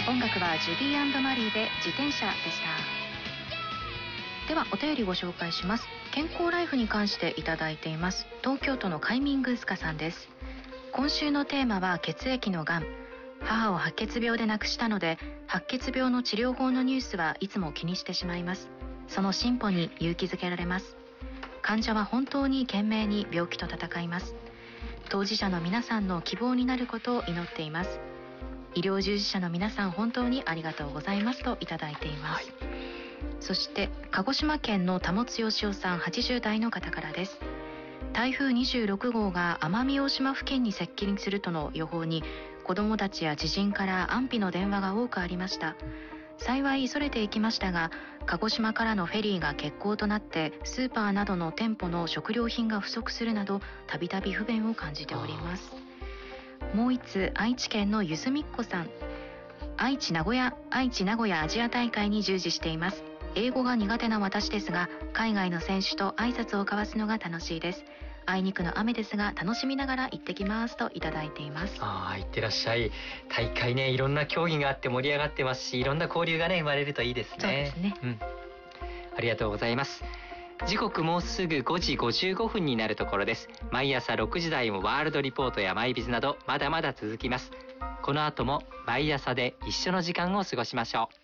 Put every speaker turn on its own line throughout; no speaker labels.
音楽はジュディ&マリーで自転車でした。ではお便りご紹介します。健康ライフに関していただいています。東京都のカイミングスカさんです。今週のテーマは血液のがん。母を白血病で亡くしたので、白血病の治療法のニュースはいつも気にしてしまいます。その進歩に勇気づけられます。患者は本当に懸命に病気と闘います。当事者の皆さんの希望になることを祈っています。医療従事者の皆さん本当にありがとうございますといただいています。そして鹿児島県の田本義雄さん80代の方からです。台風26号が奄美大島付近に接近するとの予報に、子どもたちや知人から安否の電話が多くありました。幸いそれていきましたが、鹿児島からのフェリーが欠航となってスーパーなどの店舗の食料品が不足するなど、たびたび不便を感じております。もう一つ、愛知県のゆずみっこさん。愛知名古屋アジア大会に従事しています。英語が苦手な私ですが、海外の選手と挨拶を交わすのが楽しいです。あいにくの雨ですが楽しみながら行ってきますといただいています。
行ってらっしゃい。大会ね、いろんな競技があって盛り上がってますし、いろんな交流がね生まれるといいですね。
そうですね、
ありがとうございます。時刻もうすぐ5時55分になるところです。毎朝6時台もワールドリポートやマイビズなどまだまだ続きます。この後も毎朝で一緒の時間を過ごしましょう。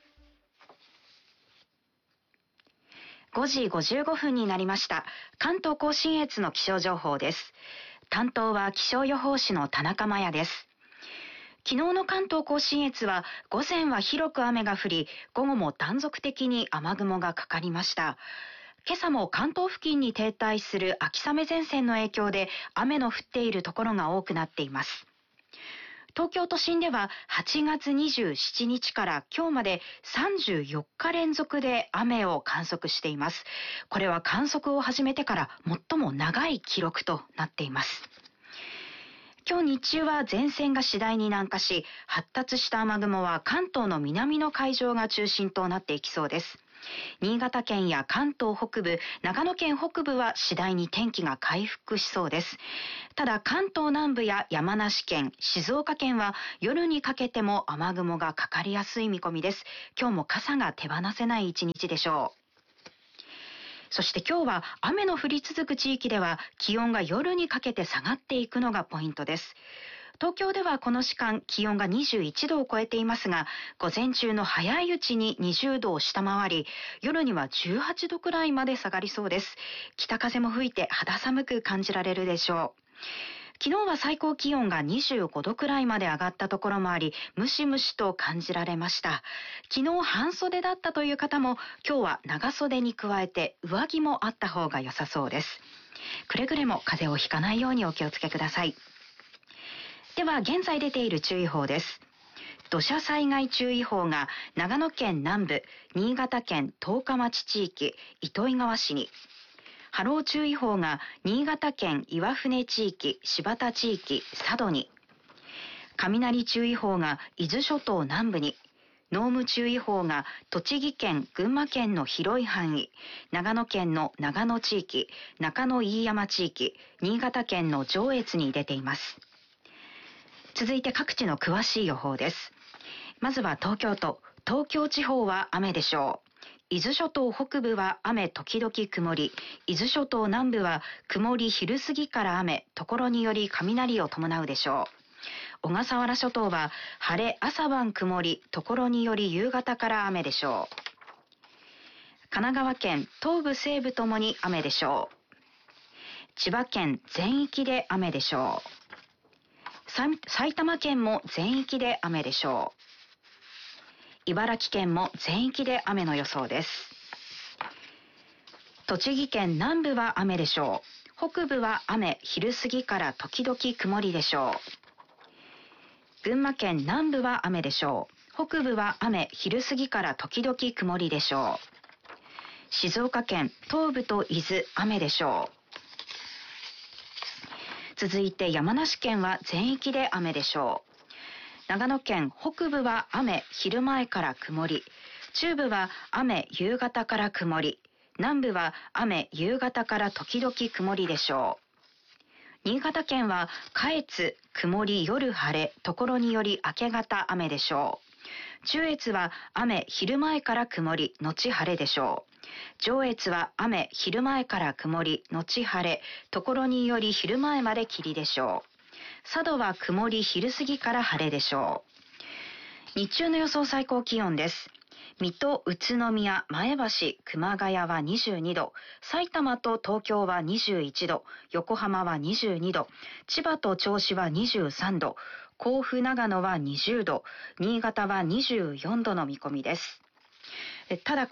5時55分になりました。関東甲信越の気象情報です。担当は気象予報士の田中真也です。昨日の関東甲信越は午前は広く雨が降り、午後も断続的に雨雲がかかりました。今朝も関東付近に停滞する秋雨前線の影響で雨の降っているところが多くなっています。東京都心では8月27日から今日まで34日連続で雨を観測しています。これは観測を始めてから最も長い記録となっています。今日日中は前線が次第に南下し、発達した雨雲は関東の南の海上が中心となっていきそうです。新潟県や関東北部、長野県北部は次第に天気が回復しそうです。ただ関東南部や山梨県、静岡県は夜にかけても雨雲がかかりやすい見込みです。今日も傘が手放せない一日でしょう。そして今日は雨の降り続く地域では気温が夜にかけて下がっていくのがポイントです。東京ではこの時間気温が21度を超えていますが、午前中の早いうちに20度を下回り、夜には18度くらいまで下がりそうです。北風も吹いて肌寒く感じられるでしょう。昨日は最高気温が25度くらいまで上がったところもあり、ムシムシと感じられました。昨日半袖だったという方も、今日は長袖に加えて上着もあった方が良さそうです。くれぐれも風邪をひかないようにお気をつけください。では現在出ている注意報です。土砂災害注意報が長野県南部、新潟県十日町地域、糸魚川市に、波浪注意報が新潟県岩船地域、新発田地域、佐渡に、雷注意報が伊豆諸島南部に、濃霧注意報が栃木県、群馬県の広い範囲、長野県の長野地域、中野飯山地域、新潟県の上越に出ています。続いて各地の詳しい予報です。まずは東京都、東京地方は雨でしょう。伊豆諸島北部は雨時々曇り、伊豆諸島南部は曇り昼過ぎから雨、ところにより雷を伴うでしょう。小笠原諸島は晴れ朝晩曇り、ところにより夕方から雨でしょう。神奈川県東部西部ともに雨でしょう。千葉県全域で雨でしょう。埼玉県も全域で雨でしょう。茨城県も全域で雨の予想です。栃木県南部は雨でしょう。北部は雨、昼過ぎから時々曇りでしょう。群馬県南部は雨でしょう。北部は雨、昼過ぎから時々曇りでしょう。静岡県東部と伊豆、雨でしょう。続いて山梨県は全域で雨でしょう。長野県北部は雨、昼前から曇り。中部は雨、夕方から曇り。南部は雨、夕方から時々曇りでしょう。新潟県は下越、曇り、夜晴れ、ところにより明け方雨でしょう。 中越は雨、昼前から曇り、後晴れでしょう。上越は雨、昼前から曇り、後晴れ、ところにより昼前まで霧でしょう。佐渡は曇り、昼過ぎから晴れでしょう。日中の予想最高気温です。水戸、宇都宮、前橋、熊谷は22度、埼玉と東京は21度、横浜は22度、千葉と銚子は23度、甲府、長野は20度、新潟は24度の見込みです。ただ、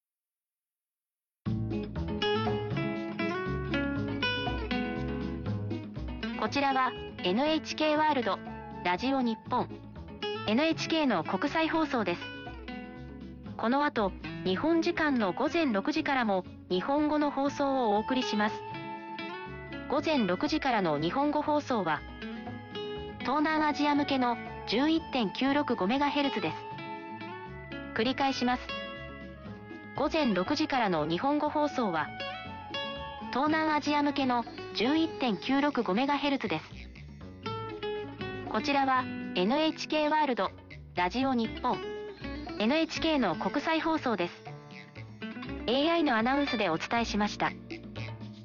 こちらは NHK ワールド、ラジオ日本、NHK の国際放送です。この後、日本時間の午前6時からも日本語の放送をお送りします。午前6時からの日本語放送は、東南アジア向けの 11.965MHz です。繰り返します。午前6時からの日本語放送は、東南アジア向けの 11.965MHz です。こちらは NHK ワールド、ラジオ日本、NHK の国際放送です。AI のアナウンスでお伝えしました。